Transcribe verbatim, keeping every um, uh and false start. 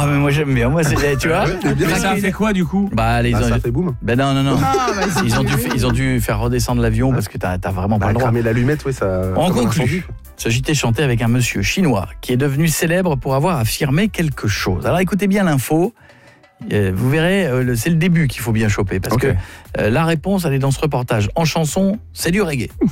Ah, mais moi j'aime bien. Moi, c'est, tu vois. Mais ça a fait quoi du coup? Bah, les Bah, ont... ça fait boum. Ben non, non, non. Ah, bah, c'est Ils ont, dû, ils ont dû faire redescendre l'avion parce que t'as, t'as vraiment pas Bah, le droit. cramer l'allumette, oui, ça. On comme un conclut. incendie. Il s'agitait de chanter avec un monsieur chinois qui est devenu célèbre pour avoir affirmé quelque chose. Alors écoutez bien l'info. Euh, vous verrez, euh, le, c'est le début qu'il faut bien choper parce Ok. que euh, la réponse, elle est dans ce reportage. En chanson, c'est du reggae.